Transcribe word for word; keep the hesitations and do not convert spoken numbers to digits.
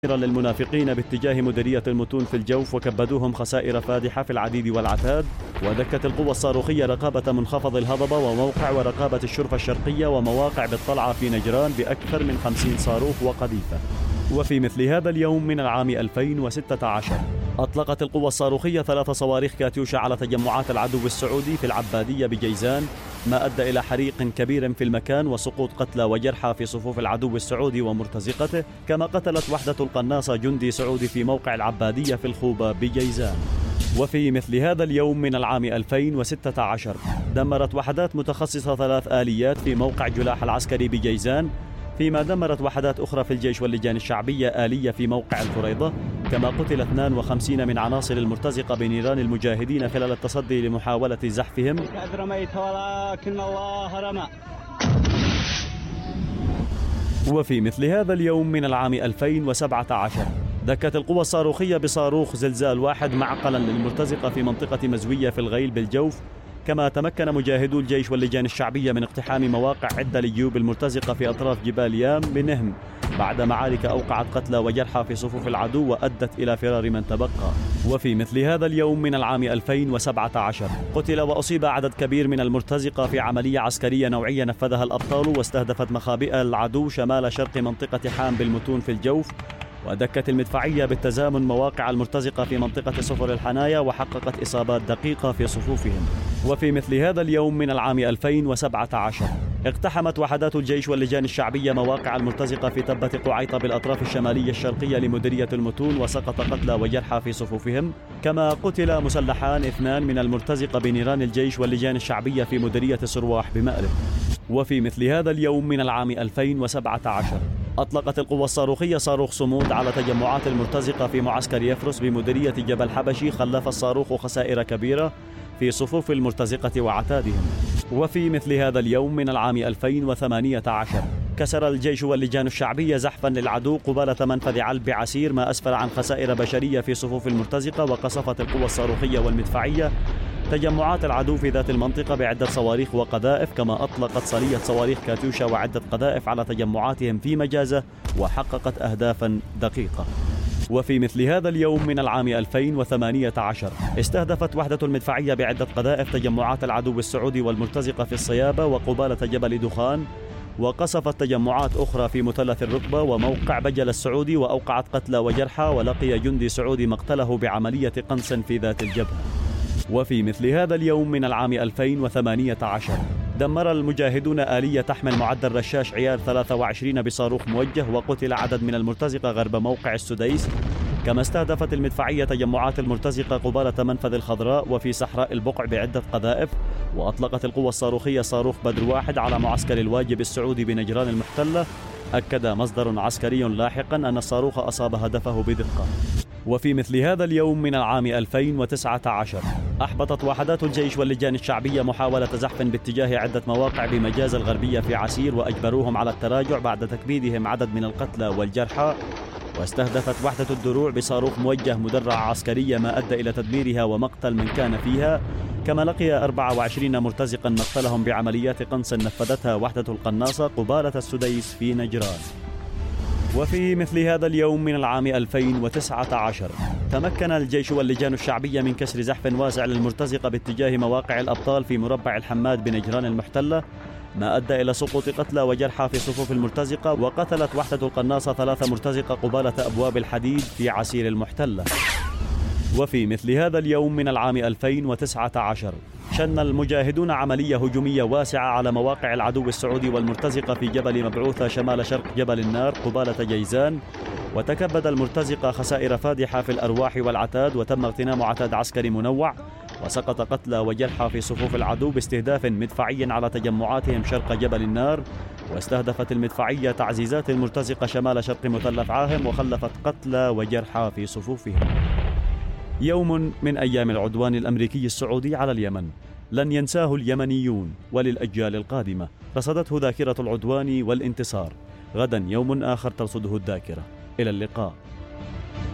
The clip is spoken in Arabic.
للمنافقين باتجاه مديرية المتون في الجوف وكبدوهم خسائر فادحة في العديد والعتاد. ودكت القوى الصاروخية رقابة منخفض الهضبة وموقع ورقابة الشرفة الشرقية ومواقع بالطلعة في نجران بأكثر من خمسين صاروخ وقذيفة. وفي مثل هذا اليوم من العام ألفين وستة عشر أطلقت القوى الصاروخية ثلاث صواريخ كاتيوشا على تجمعات العدو السعودي في العبادية بجيزان، ما أدى إلى حريق كبير في المكان وسقوط قتلى وجرحى في صفوف العدو السعودي ومرتزقته، كما قتلت وحدة القناصة جندي سعودي في موقع العبادية في الخوبة بجيزان. وفي مثل هذا اليوم من العام ألفين وستة عشر دمرت وحدات متخصصة ثلاث آليات في موقع جلاح العسكري بجيزان، فيما دمرت وحدات أخرى في الجيش واللجان الشعبية آلية في موقع الفريضة، كما قتل اثنان وخمسين من عناصر المرتزقة بنيران المجاهدين خلال التصدي لمحاولة زحفهم. وفي مثل هذا اليوم من العام ألفين وسبعة عشر دكت القوى الصاروخية بصاروخ زلزال واحد معقلا للمرتزقة في منطقة مزوية في الغيل بالجوف، كما تمكن مجاهدو الجيش واللجان الشعبية من اقتحام مواقع عدة لجيوب المرتزقة في أطراف جبال يام بنهم بعد معارك أوقعت قتلى وجرحى في صفوف العدو وأدت إلى فرار من تبقى. وفي مثل هذا اليوم من العام ألفين وسبعة عشر قتل وأصيب عدد كبير من المرتزقة في عملية عسكرية نوعية نفذها الأبطال واستهدفت مخابئ العدو شمال شرق منطقة حام بالمتون في الجوف. ودكت المدفعية بالتزامن مواقع المرتزقة في منطقة صفر الحنايا وحققت إصابات دقيقة في صفوفهم. وفي مثل هذا اليوم من العام ألفين وسبعة عشر اقتحمت وحدات الجيش واللجان الشعبية مواقع المرتزقة في تبة قعيطة بالأطراف الشمالية الشرقية لمديرية المتون وسقط قتلى وجرحى في صفوفهم، كما قتل مسلحان اثنان من المرتزقة بنيران الجيش واللجان الشعبية في مديرية سرواح بمأرب. وفي مثل هذا اليوم من العام ألفين وسبعة عشر أطلقت القوى الصاروخية صاروخ صمود على تجمعات المرتزقة في معسكر يفرس بمديرية جبل حبشي، خلف الصاروخ خسائر كبيرة في صفوف المرتزقة وعتادهم. وفي مثل هذا اليوم من العام ألفين وثمانية عشر كسر الجيش واللجان الشعبية زحفا للعدو قبالة منفذ علب عسير، ما أسفر عن خسائر بشرية في صفوف المرتزقة، وقصفت القوى الصاروخية والمدفعية تجمعات العدو في ذات المنطقة بعدة صواريخ وقذائف، كما أطلقت صلية صواريخ كاتيوشا وعدة قذائف على تجمعاتهم في مجازة وحققت أهدافا دقيقة. وفي مثل هذا اليوم من العام ألفين وثمانية عشر استهدفت وحدة المدفعية بعدة قذائف تجمعات العدو السعودي والمرتزقة في الصيابة وقبالة جبل دخان، وقصفت تجمعات أخرى في مثلث الركبة وموقع بجل السعودي، وأوقعت قتلى وجرحى، ولقي جندي سعودي مقتله بعملية قنص في ذات الجبهة. وفي مثل هذا اليوم من العام ألفين وثمانية عشر دمر المجاهدون آلية تحمل معدل رشاش عيار ثلاثة وعشرين بصاروخ موجه، وقتل عدد من المرتزقة غرب موقع السديس، كما استهدفت المدفعية تجمعات المرتزقة قبالة منفذ الخضراء وفي صحراء البقع بعدة قذائف. وأطلقت القوى الصاروخية صاروخ بدر واحد على معسكر الواجب السعودي بنجران المحتلة. أكد مصدر عسكري لاحقا أن الصاروخ أصاب هدفه بدقة. وفي مثل هذا اليوم من العام ألفين وتسعة عشر أحبطت وحدات الجيش واللجان الشعبية محاولة زحف باتجاه عدة مواقع بمجاز الغربية في عسير، وأجبروهم على التراجع بعد تكبيدهم عدد من القتلى والجرحى. واستهدفت وحدة الدروع بصاروخ موجه مدرعة عسكرية، ما أدى إلى تدميرها ومقتل من كان فيها، كما لقي أربعة وعشرين مرتزقا مقتلهم بعمليات قنص نفذتها وحدة القناصة قبالة السديس في نجران. وفي مثل هذا اليوم من العام ألفين وتسعة عشر تمكن الجيش واللجان الشعبية من كسر زحف واسع للمرتزقة باتجاه مواقع الأبطال في مربع الحماد بنجران المحتلة، ما أدى إلى سقوط قتلى وجرحى في صفوف المرتزقة، وقتلت وحدة القناصة ثلاثة مرتزقة قبالة أبواب الحديد في عسير المحتلة. وفي مثل هذا اليوم من العام ألفين وتسعة عشر شن المجاهدون عملية هجومية واسعة على مواقع العدو السعودي والمرتزقة في جبل مبعوثة شمال شرق جبل النار قبالة جيزان، وتكبد المرتزقة خسائر فادحة في الأرواح والعتاد، وتم اغتنام عتاد عسكري منوع، وسقط قتلى وجرحى في صفوف العدو باستهداف مدفعي على تجمعاتهم شرق جبل النار. واستهدفت المدفعية تعزيزات المرتزقة شمال شرق مثلث عاهم، وخلفت قتلى وجرحى في صفوفهم. يوم من أيام العدوان الأمريكي السعودي على اليمن لن ينساه اليمنيون وللأجيال القادمة. رصدته ذاكرة العدوان والانتصار. غدا يوم آخر ترصده الذاكرة. إلى اللقاء.